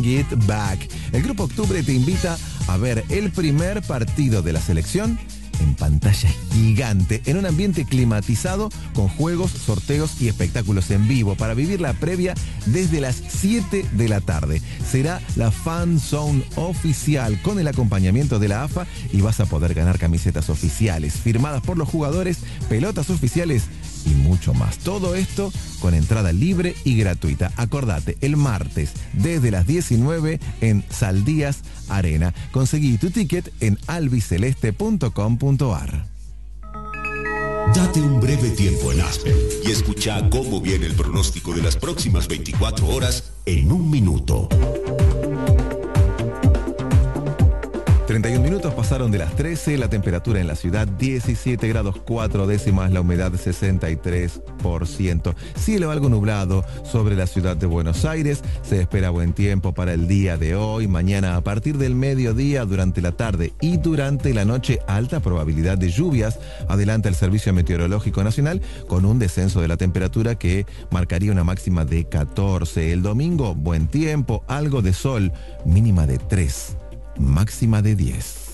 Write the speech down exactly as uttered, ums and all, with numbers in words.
Bring It Back. El Grupo Octubre te invita a ver el primer partido de la selección en pantalla gigante, en un ambiente climatizado, con juegos, sorteos y espectáculos en vivo, para vivir la previa desde las siete de la tarde. Será la Fan Zone oficial con el acompañamiento de la A F A y vas a poder ganar camisetas oficiales, firmadas por los jugadores, pelotas oficiales y mucho más. Todo esto con entrada libre y gratuita. Acordate, el martes desde las diecinueve en Saldías Arena. Conseguí tu ticket en albiceleste punto com punto ar. Date un breve tiempo en Aspen y escucha cómo viene el pronóstico de las próximas veinticuatro horas en un minuto. treinta y un minutos pasaron de las trece, la temperatura en la ciudad diecisiete grados cuatro décimas, la humedad sesenta y tres por ciento. Cielo algo nublado sobre la ciudad de Buenos Aires, se espera buen tiempo para el día de hoy, mañana a partir del mediodía, durante la tarde y durante la noche, alta probabilidad de lluvias, adelanta el Servicio Meteorológico Nacional, con un descenso de la temperatura que marcaría una máxima de catorce. El domingo, buen tiempo, algo de sol, mínima de tres. Máxima de diez.